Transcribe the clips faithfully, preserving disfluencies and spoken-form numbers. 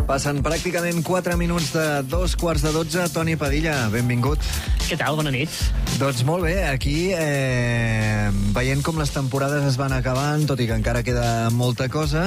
Passen pràcticament quatre minuts de dos quarts de dotze. Toni Padilla, benvingut. Què tal? Bona nit. Doncs molt bé, aquí eh, veient com les temporades es van acabant, tot i que encara queda molta cosa,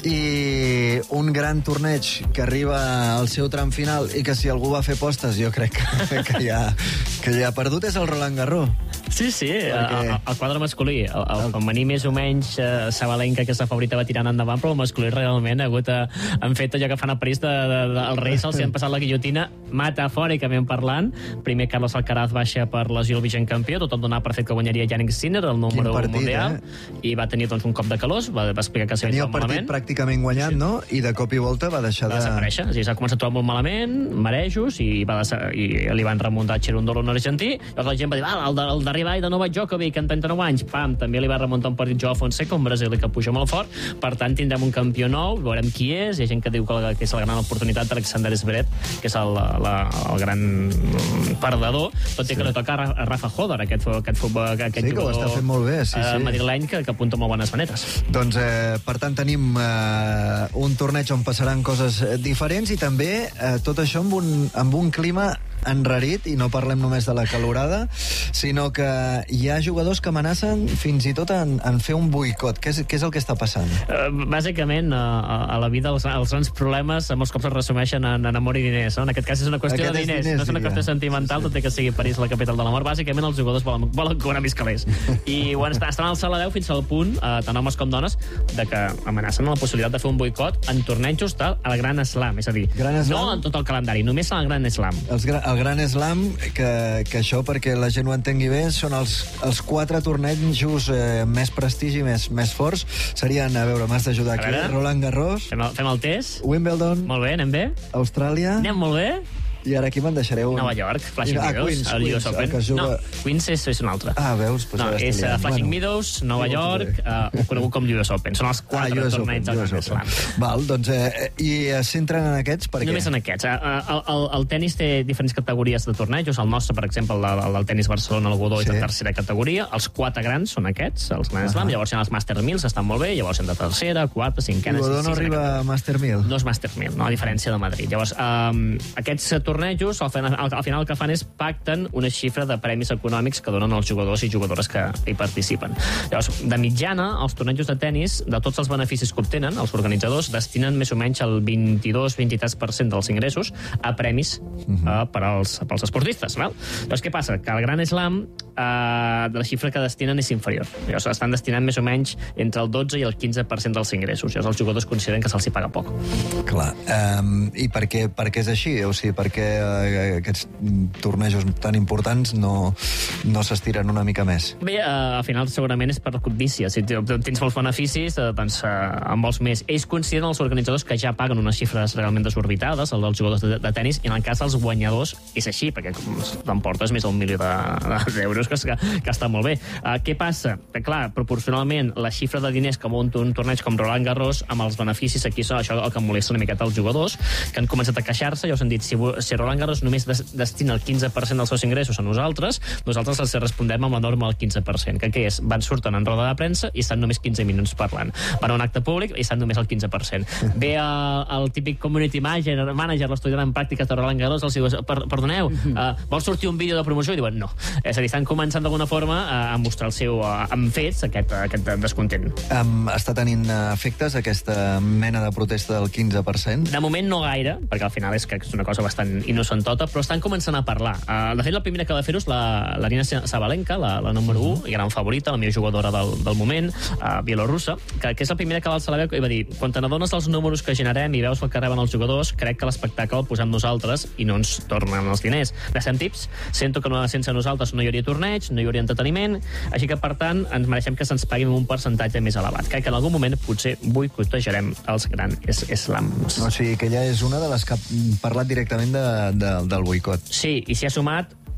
i un gran torneig que arriba al seu tram final i que si algú va fer postes jo crec que, que, ja, que ja ha perdut és el Roland Garros. Sí, sí, Perquè... el, el quadre masculí. El, el femení més o menys eh, Sabalenka, que és la favorita, va tirant endavant, però el masculí realment ha hagut a, han fet allò que fan a París de, de, de, els reis se'ls han passat la guillotina, metafòricament parlant. Primer Carlos Alcaraz baixa per lesió el vigent campió, tothom donava per fet que guanyaria Jannik Sinner, el número un mundial, eh? I va tenir doncs, un cop de calós, va, va explicar que s'havia trobat malament. Tenia el partit pràcticament guanyat, sí. No? I de cop i volta va deixar va de... desaparèixer. Sí, s'ha començat a trobar molt malament, marejos, i, va desa... i li van remuntar Cherundolo en argentí. Llavors la gent va dir, ah, el, de, el d'arribar i de Novak Djokovic en trenta-nou anys, pam, també li va remuntar un partit Joao Fonseca, un brasiler que puja molt fort. Per tant, tindrem un campió nou, veurem qui és. Hi ha gent que diu que, que és la gran oportunitat d'Alexander Zverev, que és el, la, el gran perdedor, tot i sí. Que li toca a Rafa Hodor, aquest, aquest futbol, aquest sí, que ho està fent molt bé, sí, sí. Uh, madrileny, que, que apunta molt bones manetes. Doncs, eh, per tant, tenim eh, un torneig on passaran coses diferents i també eh, tot això amb un, amb un clima enrarit, i no parlem només de la calorada, sinó que hi ha jugadors que amenacen fins i tot en, en fer un boicot. Què és, què és el que està passant? Uh, bàsicament, uh, a la vida els, els grans problemes molts cops es resumeixen en, en amor i diners, no? En aquest cas és una qüestió aquest de diners, diners, no és una qüestió sentimental, sí, sí. Tot i que sigui París la capital de l'amor. Bàsicament els jugadors volen, volen cobrar més calés. I bueno, estan al sala deu fins al punt, uh, tant homes com dones, de que amenacen la possibilitat de fer un boicot en tornejos del Gran Slam, és a dir, no en tot el calendari, només en el Gran Slam. Els gra el Gran Slam, que, que això, perquè la gent ho entengui bé, són els, els quatre tornejos eh, més prestigi, més, més forts. Serien, a veure, m'has d'ajudar aquí, Roland Garros. Fem el, fem el test. Wimbledon. Molt bé, anem bé. Austràlia. Anem molt bé. I ara aquí me'n deixaré un... Nova York, Flashing ah, Meadows, Queens, el U S Open. Queens, juga... No, Queens és, és un altre. Ah, veus? Pues no, és uh, Flashing bueno. Meadows, Nova sí, York, uh, conegut com U S Open. Són els quatre ah, torneigs del Grand Slam. Val, doncs, eh, i es centren en aquests per què? Només en aquests. Uh, el, el, el tenis té diferents categories de tornejos. El nostre, per exemple, el, el del tenis Barcelona, el Godó, sí. És de tercera categoria. Els quatre grans són aquests, els Grand Slam. Uh -huh. Llavors hi ha els Master Mills, estan molt bé. Llavors hi ha de tercera, quarta, cinquena... I Godó no arriba a Master Mill? No és Master Mill, no, a diferència de Madrid. Llavors, um, aquests tornejos, al final, al final el que fan és pacten una xifra de premis econòmics que donen els jugadors i jugadores que hi participen. Llavors, de mitjana, els tornejos de tennis, de tots els beneficis que obtenen, els organitzadors destinen més o menys el vint-i-dos a vint-i-tres per cent dels ingressos a premis uh -huh. uh, per als, per als esportistes. Val? Llavors, què passa? Que el Gran Slam, uh, de la xifra que destinen és inferior. Llavors, estan destinant més o menys entre el dotze i el quinze per cent dels ingressos. Llavors, els jugadors consideren que se'ls hi paga poc. Clar. Um, I per què, per què és així? O sigui, per què uh, aquests tornejos tan importants no, no s'estiren una mica més? Bé, uh, al final segurament és per codícia. Si tens molts beneficis, uh, doncs uh, en vols més. Ells consideren, els organitzadors, que ja paguen unes xifres realment desorbitades, els dels jugadors de, de tennis, i en el cas dels guanyadors és així, perquè t'emportes més d'un milió d'euros, que, que, que està molt bé. Uh, què passa? Que, clar, proporcionalment, la xifra de diners que munta un torneig com Roland Garros, amb els beneficis, aquí són això el que molesta una miqueta els jugadors, que han començat a queixar-se, ja us han dit, si, si Roland Garros només des, destina el quinze per cent dels seus ingressos a nosaltres, nosaltres els respondem amb la norma del quinze per cent, que què és? Van surten en roda de premsa i estan només quinze minuts parlant. Van a un acte públic i estan només el quinze per cent. Ve el, el típic community manager, manager l'estudiant en pràctiques de Roland Garros, els diu, per, perdoneu, uh, vols sortir un vídeo de promoció? I diuen, no. És a dir, estan començant d'alguna forma a, a mostrar el seu, uh, amb fets, aquest, aquest descontent. Um, està tenint efectes aquesta mena de protesta del quinze per cent? De moment no gaire, perquè al final és que és una cosa bastant innocentota, però estan començant a parlar. Uh, de fet, la primera que va fer-ho és l'Arina Sabalenka, la, la número u, i gran favorita, la millor jugadora del, del moment, uh, bielorussa, que, que és la primera que va alçar la veu i va dir, quan te n'adones dels números que generem i veus el que reben els jugadors, crec que l'espectacle el posem nosaltres i no ens tornen els diners. Necessitem tips, sento que no, sense nosaltres no hi hauria torneig, no hi hauria entreteniment, així que, per tant, ens mereixem que se'ns pagui un percentatge més elevat. Crec que en algun moment potser boicotejarem els grans slams. O sigui, que ella és una de les que ha parlat directament de, de, del boicot. Sí, i s'hi ha sumat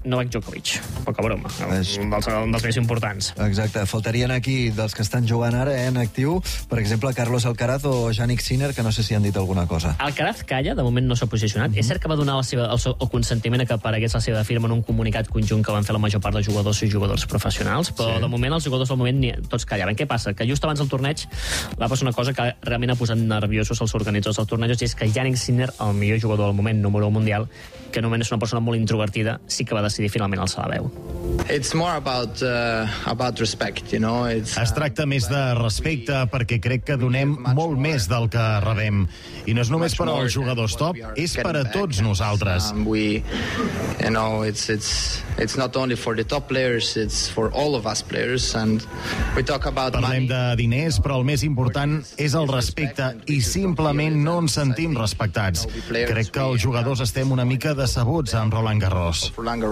Novak Djokovic. Poca broma. És... Un dels, un dels més importants. Exacte. Faltarien aquí, dels que estan jugant ara eh, en actiu, per exemple, Carlos Alcaraz o Jannik Sinner, que no sé si han dit alguna cosa. Alcaraz calla, de moment no s'ha posicionat. Mm-hmm. És cert que va donar la seva, el, seu, el consentiment a que aparegués la seva firma en un comunicat conjunt que van fer la major part de jugadors i jugadors professionals, però sí. De moment els jugadors del moment ni, tots callaven. Què passa? Que just abans del torneig va passar una cosa que realment ha posat nerviosos els organitzadors del torneig, i és que Jannik Sinner, el millor jugador del moment, número un mundial, que només és una persona molt introvertida, sí que va decidir finalment alçar la veu. It's more about, uh, about respect, you know? It's, uh, es tracta més de respecte, perquè crec que donem molt més del que rebem. I no és només per als jugadors top, és per a tots nosaltres. Um, we, you know, it's, it's, it's not only for the top players, it's for all of us players, and we talk about Parlem de diners, però el més important és el respecte, i simplement no ens sentim respectats. Crec que els jugadors estem una mica decebuts amb Roland Garros.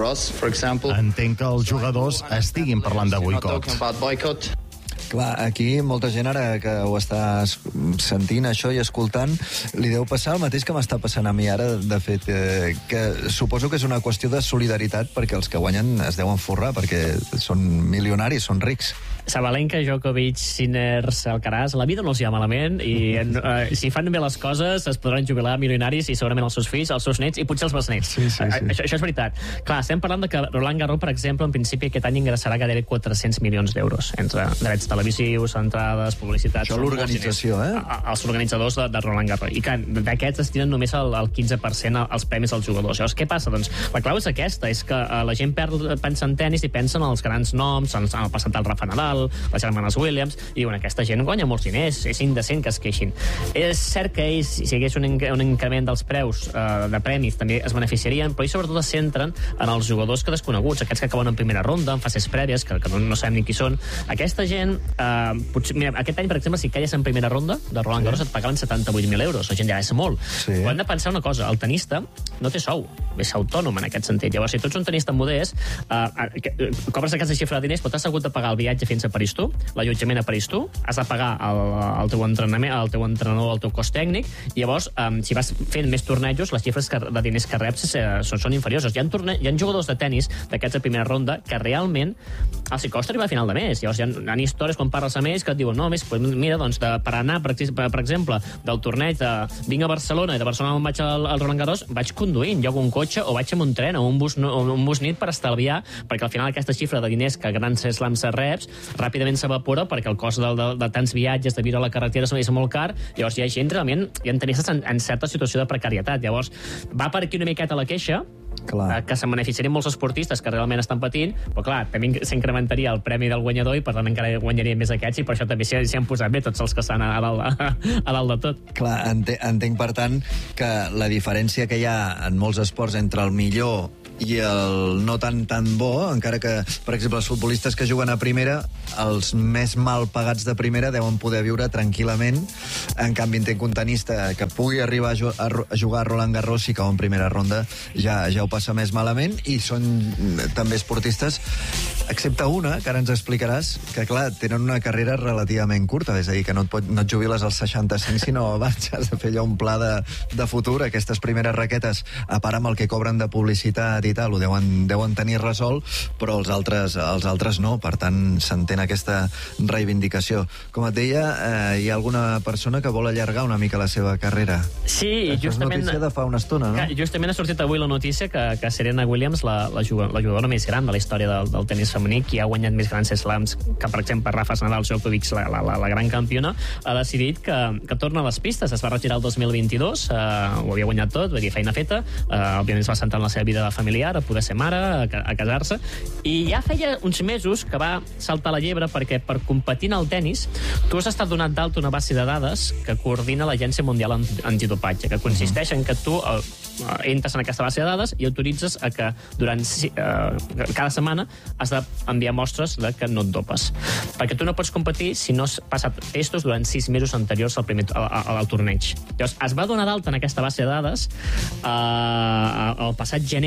Entenc que els jugadors estiguin parlant de boicot. Clar, aquí molta gent ara que ho està sentint això i escoltant, li deu passar el mateix que m'està passant a mi ara, de fet, eh, que suposo que és una qüestió de solidaritat, perquè els que guanyen es deuen forrar, perquè són milionaris, són rics. Sabalenka, Djokovic, Sinner, Alcaraz, la vida no els hi va malament, i eh, si fan bé les coses es podran jubilar milionaris, i segurament els seus fills, els seus nets i potser els besnets. Sí, sí, sí. Això, això és veritat. Clar, estem parlant de que Roland Garros, per exemple, en principi aquest any ingressarà gairebé quatre-cents milions d'euros, entre drets televisius, entrades, publicitat... Això l'organització, eh? Els organitzadors de, de Roland Garros. I clar, d'aquests es tiren només el, el quinze per cent als premis als jugadors. Llavors, què passa? Doncs la clau és aquesta, és que eh, la gent perd, pensa en tennis i pensa en els grans noms, en, en el passat del Rafa Nadal, les germanes Williams, i diuen, aquesta gent guanya molts diners, és indecent que es queixin. És cert que ells, si hi hagués un, un increment dels preus eh, de premis, també es beneficiarien, però ells sobretot es centren en els jugadors que desconeguts, aquests que acaben en primera ronda, en fases prèvies, que, que no, no sabem ni qui són. Aquesta gent, eh, potser, mira, aquest any, per exemple, si calles en primera ronda de Roland Garros, sí. Et pagaven setanta-vuit mil euros. La gent ja és molt. Sí. Però hem de pensar una cosa, el tenista no té sou, és autònom en aquest sentit. Llavors, si tu ets un tenista modest, eh, eh, cobres aquesta xifra de diners, però t'has hagut de pagar el viatge fins a París tu, l'allotjament a París tu, has de pagar el, el teu entrenament, el teu entrenador, el teu cost tècnic, i llavors, um, si vas fent més tornejos, les xifres que, de diners que reps eh, són, són inferiors. Hi ha, torne, hi ha jugadors de tennis d'aquests de primera ronda que realment els hi costa arribar a final de mes. Llavors hi ha, hi ha històries quan parles amb ells que et diuen, no, més, pues, mira, doncs, de, per anar, per, per exemple, del torneig de vinc a Barcelona i de Barcelona on vaig al, al Roland Garros, vaig conduint, jo un cotxe o vaig amb un tren o un bus, no, un bus nit per estalviar, perquè al final aquesta xifra de diners que grans slams reps ràpidament s'evapora perquè el cost de, de, de tants viatges, de viure a la carretera és molt car. Llavors hi ha gent realment, hi ha tenistes en, en certa situació de precarietat. Llavors va per aquí una miqueta la queixa, clar, que se'n beneficiarien molts esportistes que realment estan patint, però clar, també s'incrementaria el premi del guanyador i per tant encara guanyarien més aquests, i per això també s'hi han posat bé tots els que estan a dalt, a, a dalt de tot. Clar, entenc per tant que la diferència que hi ha en molts esports entre el millor i el no tan tan bo, encara que, per exemple, els futbolistes que juguen a primera, els més mal pagats de primera deuen poder viure tranquil·lament. En canvi, entenc un tenista que pugui arribar a, a, a jugar a Roland Garros i que en primera ronda ja, ja ho passa més malament, i són també esportistes, excepte una, que ara ens explicaràs, que, clar, tenen una carrera relativament curta, és a dir, que no et, pot, no et jubiles als seixanta-cinc, sinó abans has de fer allò un pla de, de futur. Aquestes primeres raquetes, a part amb el que cobren de publicitat i tal, ho deuen, deuen tenir resolt, però els altres, els altres no, per tant s'entén aquesta reivindicació. Com et deia, eh, hi ha alguna persona que vol allargar una mica la seva carrera. Sí, això justament... és notícia de fa una estona, no? Justament ha sortit avui la notícia que, que Serena Williams, la, la, jugadora, la jugadora més gran de la història del, del tenis femení, qui ha guanyat més grans slams que, per exemple, Rafa Nadal, Djokovic, la, la, la, la gran campiona, ha decidit que, que torna a les pistes. Es va retirar el dos mil vint-i-dos, eh, ho havia guanyat tot, vull dir, feina feta, eh, òbviament es va centrar en la seva vida familiar, a poder ser mare, a, a casar-se, i ja feia uns mesos que va saltar la llebre, perquè per competir en el tenis tu has estat donat d'alta una base de dades que coordina l'Agència Mundial Antidopatge, que consisteix en que tu eh, entres en aquesta base de dades i autoritzes a que durant eh, cada setmana has d'enviar mostres de que no et dopes, perquè tu no pots competir si no has passat testos durant sis mesos anteriors al, primer, al, al, al torneig. Llavors es va donar d'alta en aquesta base de dades eh, el passat gener, i la gent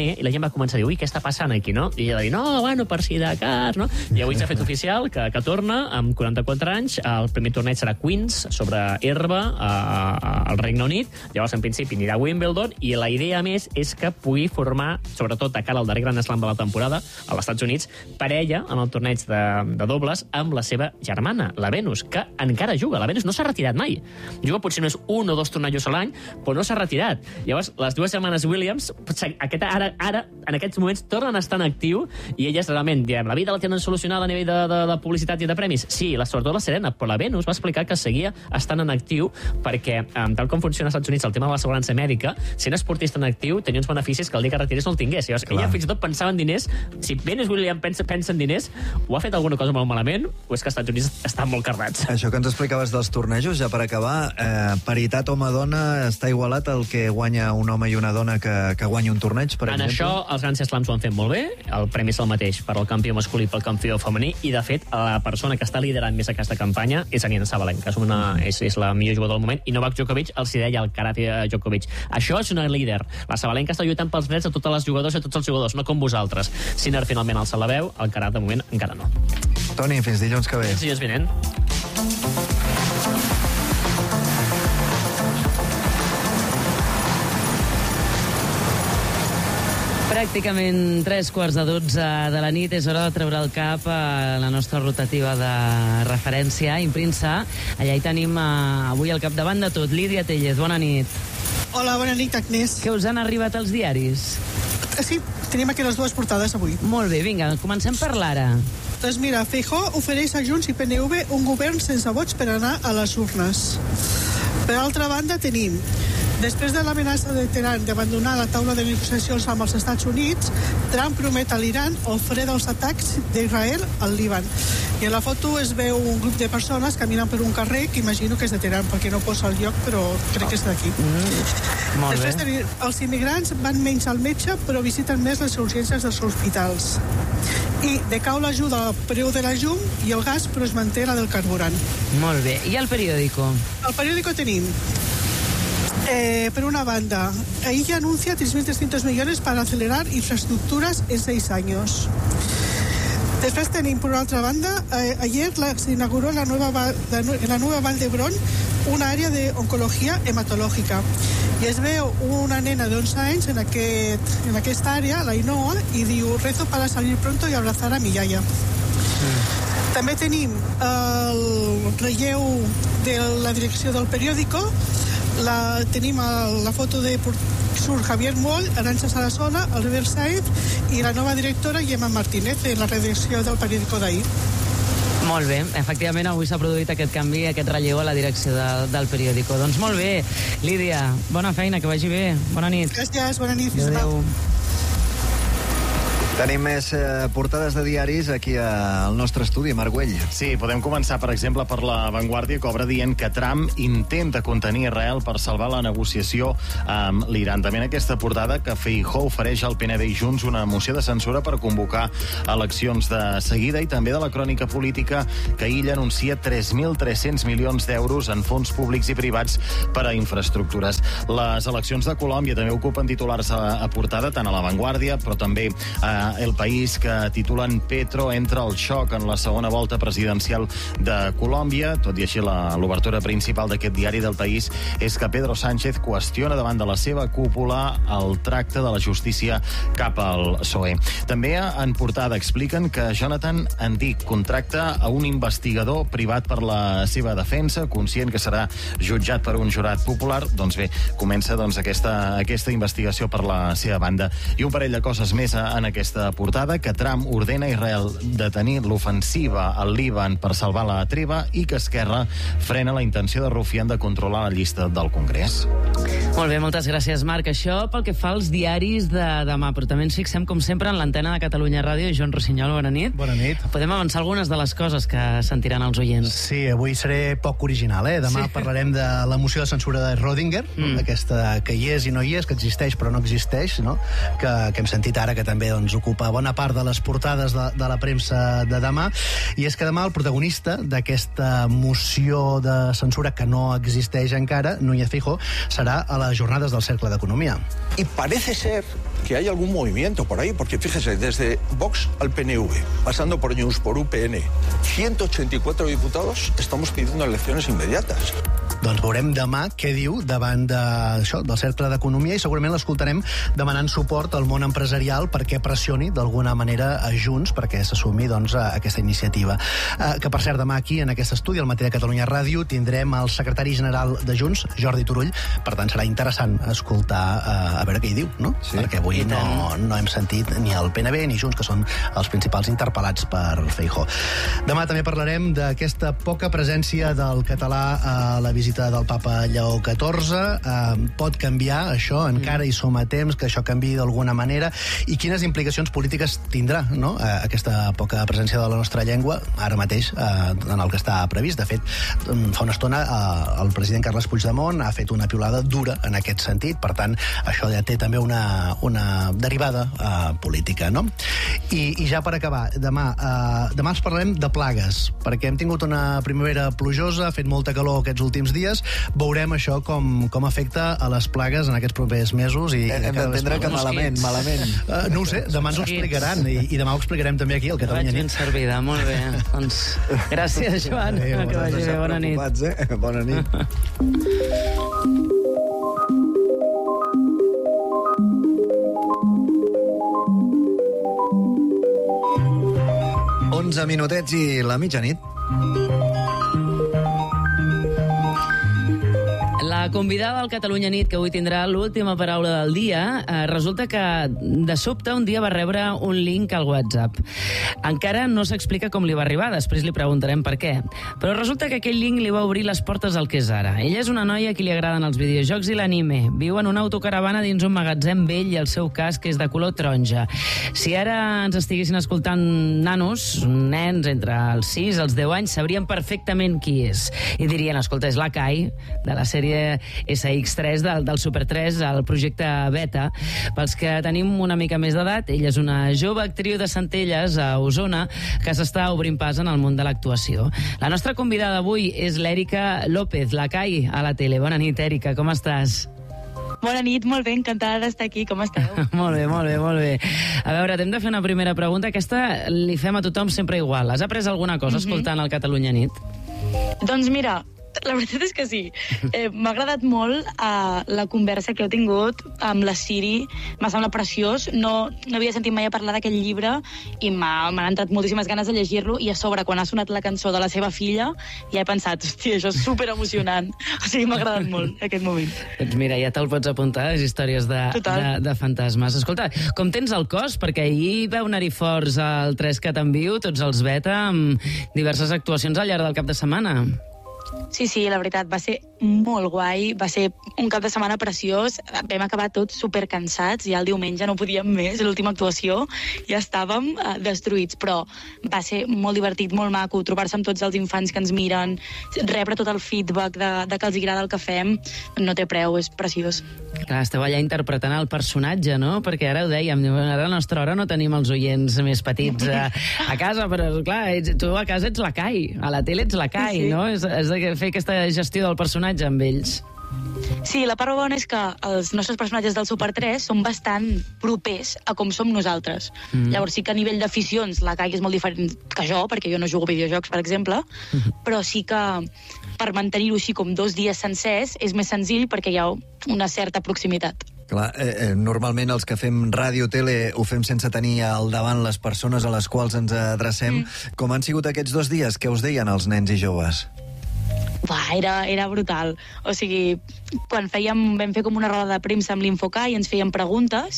gent va començar a dir, ui, què està passant aquí, no? I ella va dir, no, bueno, per si de cas, no? I avui s'ha fet oficial que, que torna amb quaranta-quatre anys. El primer torneig serà Queens, sobre herba, a, a, al Regne Unit. Llavors, en principi, anirà a Wimbledon, i la idea, més, és que pugui formar, sobretot de cara al darrer Grand Slam de la temporada, als Estats Units, parella en el torneig de, de dobles amb la seva germana, la Venus, que encara juga. La Venus no s'ha retirat mai. Juga potser només un o dos tornejos a l'any, però no s'ha retirat. Llavors, les dues germanes Williams, aquesta, ara, ara, en aquests moments, tornen a estar en actiu, i elles realment, diem, la vida la tenen solucionada a nivell de, de, de publicitat i de premis. Sí, la, sobretot la Serena, però la Venus va explicar que seguia estant en actiu perquè, um, tal com funciona als Estats Units el tema de l'assegurança mèdica, sent esportista en actiu tenia uns beneficis que el dia que retirés no el tingués. Llavors, ella fins i tot pensava en diners. Si Venus Williams pensa, pensa en diners, o ha fet alguna cosa molt malament, o és que als Estats Units estan molt carregats. Això que ens explicaves dels tornejos, ja per acabar, eh, paritat home-dona està igualat el que guanya un home i una dona que, que guanya un torneig, per en exemple? En això, els grans slams ho han fet molt bé, el premi és el mateix per al campió masculí i pel campió femení, i de fet, la persona que està liderant més aquesta campanya és Aryna Sabalenka, és, una, és, és la millor jugadora del moment, i Novak Djokovic els hi deia el karate Djokovic. Això és una líder. La Sabalenka està lluitant pels drets de totes les jugadores i tots els jugadors, no com vosaltres. Sinner finalment alça la veu, el karate de moment encara no. Toni, fins dilluns que ve. Fins dilluns vinent. Pràcticament tres quarts de dotze de la nit, és hora de treure el cap a la nostra rotativa de referència, Imprinsa. Allà hi tenim uh, avui al capdavant de tot, Lídia Tellez, bona nit. Hola, bona nit, Agnès. Què us han arribat als diaris? Sí, tenim aquí les dues portades avui. Molt bé, vinga, comencem per l'ara. Doncs mira, Feijóo ofereix a Junts i P N V un govern sense vots per anar a les urnes. Per altra banda, tenim... Després de l'amenaça de Teheran d'abandonar la taula de negociacions amb els Estats Units, Trump promet a l'Iran el fre dels atacs d'Israel al Líban. I a la foto es veu un grup de persones caminant per un carrer que imagino que és de Teheran, perquè no posa el lloc, però crec que és d'aquí. Mm, molt Després bé. Tenim, els immigrants van menys al metge, però visiten més les urgències dels hospitals. I decau l'ajuda al preu de la llum i el gas, però es manté la del carburant. Molt bé. I el periòdico? Al periòdico tenim... Eh, per una banda, ella anuncia tres mil trescientos millones para acelerar infraestructuras en seis años. Después tenim, por otra banda, eh, ayer la, se inauguró la nueva, la, la nueva Vall d'Hebron, una área de oncología hematológica. I es veu una nena de once anys en, aquest, en aquesta àrea, la Inoa, i diu, rezo para salir pronto y abrazar a mi iaia. Mm. També tenim el relleu de la direcció del periòdico. La, tenim a, la foto de Sur Javier Moll, Arantxa Sarasola, Albert Sainz i la nova directora Gemma Martínez en la redacció del periòdico d'ahir. Molt bé, efectivament avui s'ha produït aquest canvi, aquest relleu a la direcció de, del periòdico. Doncs molt bé, Lídia, bona feina, que vagi bé, bona nit. Gràcies, bona nit. Adéu. Tenim més eh, portades de diaris aquí al nostre estudi, Marc Güell. Sí, podem començar, per exemple, per La Vanguardia, que obre dient que Trump intenta contenir Israel per salvar la negociació amb l'Iran. També en aquesta portada que Feijóo ofereix al P N V i Junts una moció de censura per convocar eleccions de seguida, i també de la crònica política que illa anuncia tres mil tres-cents milions d'euros en fons públics i privats per a infraestructures. Les eleccions de Colòmbia també ocupen titulars a, a portada, tant a La Vanguardia, però també a El País, que titulen Petro entra al xoc en la segona volta presidencial de Colòmbia. Tot i així, l'obertura principal d'aquest diari del País és que Pedro Sánchez qüestiona davant de la seva cúpula el tracte de la justícia cap al P S O E. També en portada expliquen que Jonathan Andic contracta a un investigador privat per la seva defensa, conscient que serà jutjat per un jurat popular. Doncs bé, comença doncs, aquesta, aquesta investigació per la seva banda. I un parell de coses més en aquesta portada, que Trump ordena a Israel detenir l'ofensiva al Líban per salvar la treva, i que Esquerra frena la intenció de Rufián de controlar la llista del Congrés. Molt bé, moltes gràcies, Marc. Això pel que fa als diaris de demà, però també ens fixem, com sempre, en l'antena de Catalunya Ràdio. Joan Rossinyol, bona nit. Bona nit. Podem avançar algunes de les coses que sentiran els oients. Sí, avui seré poc original, eh? Demà sí. Parlarem de la moció de censura de Rödinger, mm. aquesta que hi és i no hi és, que existeix però no existeix, no? Que, que hem sentit ara que també doncs, ho ocupa bona part de les portades de, de la premsa de demà, i és que demà el protagonista d'aquesta moció de censura que no existeix encara, Núñez Feijóo, serà a les jornades del Cercle d'Economia. Y parece ser que hay algún movimiento por ahí, porque fíjese, desde Vox al P N V, pasando por Junts, por U P N, ciento ochenta y cuatro diputados, estamos pidiendo elecciones inmediatas. Doncs veurem demà què diu davant de, això, del Cercle d'Economia, i segurament l'escoltarem demanant suport al món empresarial perquè pressioni d'alguna manera a Junts perquè s'assumi doncs, aquesta iniciativa. Eh, que, per cert, demà aquí, en aquest estudi, al Matí de Catalunya Ràdio, tindrem el secretari general de Junts, Jordi Turull. Per tant, serà interessant escoltar eh, a veure què hi diu, no? Sí. Perquè avui no, no hem sentit ni el P N V ni Junts, que són els principals interpel·lats per Feijóo. Demà també parlarem d'aquesta poca presència del català a la visita del papa Lleó catorze. Eh, pot canviar això, encara hi som a temps que això canvi d'alguna manera, i quines implicacions polítiques tindrà, no? eh, aquesta poca presència de la nostra llengua ara mateix eh, en el que està previst. De fet, fa una estona eh, el president Carles Puigdemont ha fet una piulada dura en aquest sentit, per tant això ja té també una, una derivada eh, política, no? I, i ja per acabar, demà eh, demà ens parlarem de plagues, perquè hem tingut una primavera plujosa, ha fet molta calor aquests últims dies. Veurem això com, com afecta a les plagues en aquests propers mesos. I, Hem d'entendre que malament, malament. Uh, no ho sé, demà ens ho explicaran, i, i demà ho explicarem també aquí, al Catalunya Nit. Vaig ben servida, molt bé. Doncs gràcies, Joan. Sí, que vagi bé, bona nit. Eh? Bona nit. onze minutets i la mitjanit. La convidada al Catalunya Nit, que avui tindrà l'última paraula del dia, eh, resulta que de sobte un dia va rebre un link al WhatsApp. Encara no s'explica com li va arribar, després li preguntarem per què. Però resulta que aquell link li va obrir les portes al que és ara. Ella és una noia a qui li agraden els videojocs i l'anime. Viu en una autocaravana dins un magatzem vell i el seu casc és de color taronja. Si ara ens estiguessin escoltant nanos, nens entre els sis i els deu anys, sabrien perfectament qui és. I dirien, escolta, és la Kai, de la sèrie S X tres del, del Super tres, el projecte Beta. Pels que tenim una mica més d'edat, ella és una jove actriu de Centelles, a Osona, que s'està obrint pas en el món de l'actuació. La nostra convidada avui és l'Èrica López, la Kai, a la tele. Bona nit, Èrica, com estàs? Bona nit, molt bé, encantada d'estar aquí. Com esteu? Molt bé, molt bé, molt bé. A veure, t'hem de fer una primera pregunta. Aquesta li fem a tothom sempre igual. Has après alguna cosa mm-hmm. escoltant el Catalunya Nit? Doncs mira, la veritat és que sí. Eh, M'ha agradat molt uh, la conversa que heu tingut amb la Siri. M'ha semblat preciós. No, no havia sentit mai a parlar d'aquest llibre i m'han entrat moltíssimes ganes de llegir-lo, i a sobre, quan ha sonat la cançó de la seva filla, ja he pensat, hòstia, això és superemocionant. O sigui, m'ha agradat molt aquest moment. Doncs mira, ja te'l pots apuntar, les històries de, de, de fantasmes. Escolta, com tens el cos? Perquè ahir veu anar-hi forts al tres que t'envio, tots els Beta, amb diverses actuacions al llarg del cap de setmana. Sí, sí, la veritat, va ser molt guai, va ser un cap de setmana preciós, vam acabar tots supercansats, ja el diumenge no podíem més, l'última actuació, ja estàvem uh, destruïts, però va ser molt divertit, molt maco, trobar-se amb tots els infants que ens miren, rebre tot el feedback de, de que els agrada el que fem, no té preu, és preciós. Clar, esteu allà interpretant el personatge, no? Perquè ara ho dèiem, ara a la nostra hora no tenim els oients més petits a, a casa, però clar, ets, tu a casa ets la Kai, a la tele ets la Kai, sí, sí. No? És, és de fer aquesta gestió del personatge amb ells. Sí, la part bona és que els nostres personatges del Super tres són bastant propers a com som nosaltres. Mm. Llavors sí que a nivell d'aficions la Kai és molt diferent que jo, perquè jo no jugo a videojocs, per exemple, mm. però sí que per mantenir-ho així com dos dies sencers és més senzill perquè hi ha una certa proximitat. Clar, eh, eh, normalment els que fem ràdio, tele, ho fem sense tenir al davant les persones a les quals ens adrecem. Mm. Com han sigut aquests dos dies? Què us deien els nens i joves? Uah, era, era brutal. O sigui, quan fèiem, vam fer com una roda de premsa amb l'Infoca i ens feien preguntes,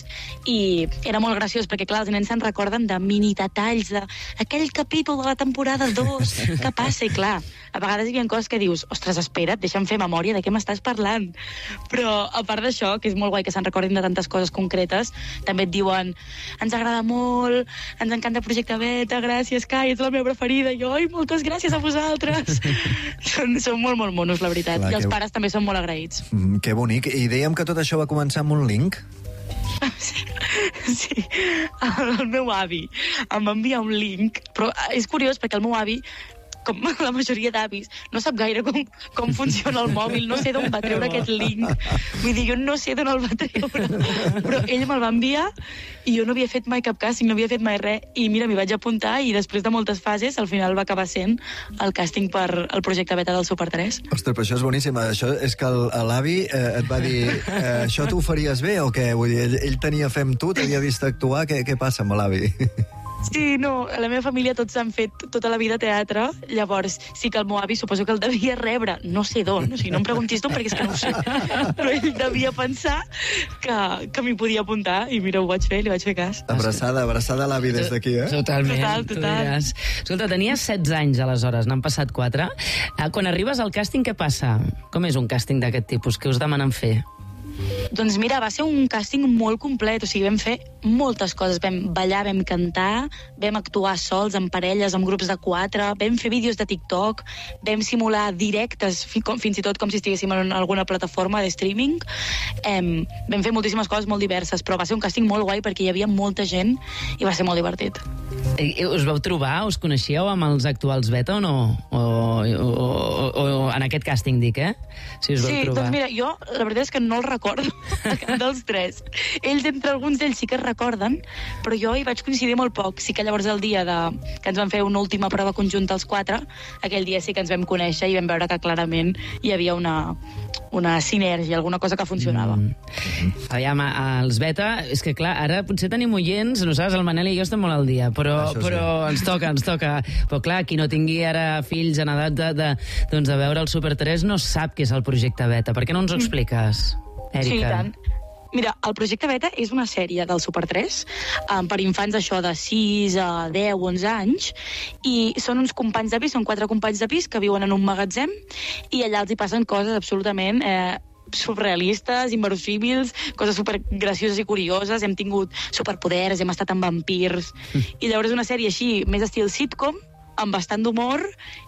i era molt graciós, perquè clar, els nens se'n recorden de mini detalls, de aquell capítol de la temporada dos, que passa, i clar, a vegades hi ha coses que dius, ostres, espera't, deixa'm fer memòria de què m'estàs parlant. Però a part d'això, que és molt guai que se'n recordin de tantes coses concretes, també et diuen, ens agrada molt, ens encanta Projecte Beta, gràcies, Kai, ets la meva preferida, i jo, ai, moltes gràcies a vosaltres. són, són molt, molt monos, la veritat. Clar, I els que... pares també són molt agraïts. Mm, que bonic. I dèiem que tot això va començar amb un link? Sí, el meu avi em va enviar un link, però és curiós perquè el meu avi, com la majoria d'avis, no sap gaire com, com funciona el mòbil, no sé d'on va treure aquest link. Vull dir, jo no sé d'on el va treure, però ell me'l va enviar i jo no havia fet mai cap càsting, no havia fet mai res, i mira, m'hi vaig apuntar i després de moltes fases, al final va acabar sent el càsting per el projecte beta del Super tres. Ostres, però això és boníssim. Això és que l'avi eh, et va dir eh, això t'ho faries bé o què? Vull dir, ell, ell tenia fe amb tu, t'havia vist actuar, què, què passa amb l'avi? Sí, no, a la meva família tots han fet tota la vida teatre, llavors sí que el meu avi suposo que el devia rebre, no sé d'on, o sigui, no em preguntis d'on perquè és que no ho sé, però ell devia pensar que, que m'hi podia apuntar i mira, ho vaig fer, li vaig fer cas. Abraçada, abraçada a l'avi des d'aquí, eh? Totalment. Total, total. Escolta, tenies setze anys aleshores, n'han passat quatre. Quan arribes al càsting, què passa? Com és un càsting d'aquest tipus? Què us demanen fer? Doncs mira, va ser un càsting molt complet, o sigui, vam fer moltes coses. Vam ballar, vam cantar, vam actuar sols, en parelles, en grups de quatre, vam fer vídeos de TikTok, vam simular directes, fins i tot com si estiguéssim en alguna plataforma de streaming. Em, vam fer moltíssimes coses molt diverses, però va ser un càsting molt guai perquè hi havia molta gent i va ser molt divertit. I, us vau trobar, us coneixíeu amb els actuals beta o no? O, o, o, o en aquest càsting, dic, eh? Si us vau sí, trobar. Doncs mira, jo la veritat és que no el recordo, dels tres. Ells, entre alguns d'ells, sí que es recorden, però jo hi vaig coincidir molt poc. Sí que llavors el dia de... que ens van fer una última prova conjunta els quatre, aquell dia sí que ens vam conèixer i vam veure que clarament hi havia una, una sinergia, alguna cosa que funcionava. Mm. Aviam, els beta, és que clar, ara potser tenim oients, nosaltres, el Manel i jo estem molt al dia, però, sí. però ens toca, ens toca. Però clar, qui no tingui ara fills en edat de, de, doncs de veure el Super tres no sap què és el projecte beta. Per què no ens ho expliques? Èrica. Sí, i tant. Mira, el projecte beta és una sèrie del Super tres um, per infants això de sis a deu, onze anys, i són uns companys de pis, són quatre companys de pis que viuen en un magatzem i allà els hi passen coses absolutament eh, surrealistes, inverosímils, coses super gracioses i curioses, hem tingut superpoders, hem estat amb vampirs, i llavors és una sèrie així, més estil sitcom, amb bastant d'humor,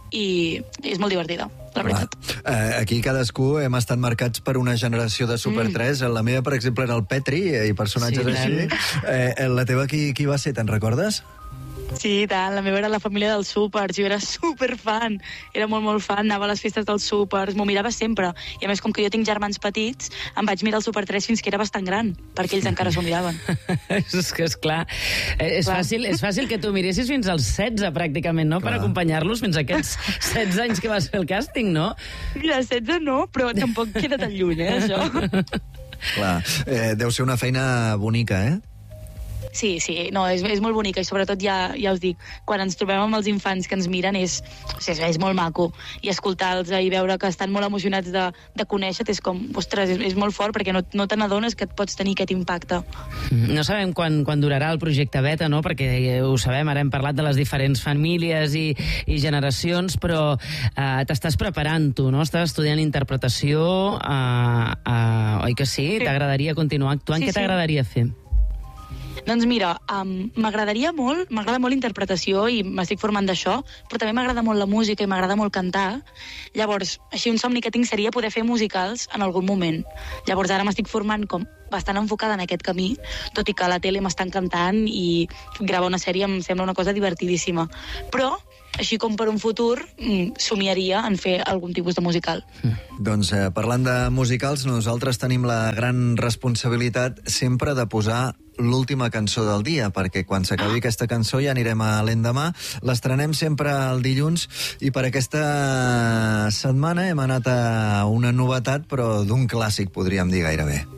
i és molt divertida, la veritat. Uh, aquí cadascú hem estat marcats per una generació de Super tres. Mm. La meva, per exemple, era el Petri i personatges sí, així. Eh, la teva qui, qui va ser, te'n recordes? Sí, tant. La meva era la família dels súpers. Jo era superfan. Era molt, molt fan. Anava a les festes dels súpers. M'ho mirava sempre. I a més, com que jo tinc germans petits, em vaig mirar el Super tres fins que era bastant gran, perquè ells encara s'ho miraven. És que, esclar, és, clar. Fàcil, és fàcil que tu miressis fins als setze, pràcticament, no? Clar. Per acompanyar-los fins a aquests setze anys que vas fer el càsting, no? Mira, setze no, però tampoc queda tan lluny, eh, això. Clar. Eh, deu ser una feina bonica, eh? Sí, sí, no, és, és molt bonica i sobretot ja, ja us dic, quan ens trobem amb els infants que ens miren és, és, és molt maco i escoltar-los i veure que estan molt emocionats de, de conèixer-te és com, ostres, és, és molt fort perquè no, no te n'adones que et pots tenir aquest impacte. No sabem quan, quan durarà el projecte beta, no? Perquè ho sabem, ara hem parlat de les diferents famílies i, i generacions, però eh, t'estàs preparant tu, no? Estàs estudiant interpretació, eh, eh, oi que sí? sí. T'agradaria continuar actuant? Sí, Què t'agradaria sí. fer? Doncs mira, um, m'agradaria molt, m'agrada molt l'interpretació i m'estic formant d'això, però també m'agrada molt la música i m'agrada molt cantar. Llavors, així un somni que tinc seria poder fer musicals en algun moment. Llavors ara m'estic formant com bastant enfocada en aquest camí, tot i que a la tele m'estan cantant i gravar una sèrie em sembla una cosa divertidíssima. Però, així com per un futur, somiaria en fer algun tipus de musical. Mm. Doncs eh, parlant de musicals, nosaltres tenim la gran responsabilitat sempre de posar l'última cançó del dia, perquè quan s'acabi aquesta cançó ja anirem a l'endemà. L'estrenem sempre el dilluns i per aquesta setmana hem anat a una novetat, però d'un clàssic, podríem dir gairebé.